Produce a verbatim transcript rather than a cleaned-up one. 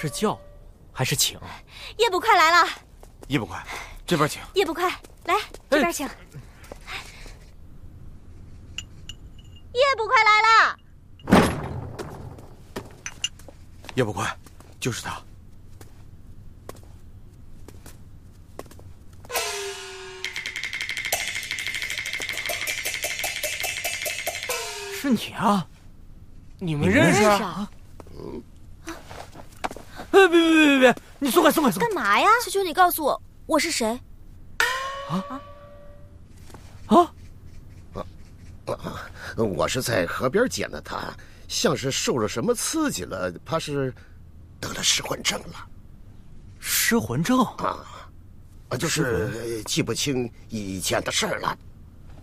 是叫，还是请？ 叶捕快来了。 叶捕快，这边请。 叶捕快，来这边请。叶捕快来了。 叶捕快，就是他。 是你啊？你们认识啊？嗯。哎，别别别别别！你松开松开松开！ 干嘛呀？求求你告诉我，我是谁？ 啊啊啊啊！我是在河边捡的他，像是受了什么刺激了，怕是得了失魂症了。 失魂症啊啊，就是记不清以前的事儿了。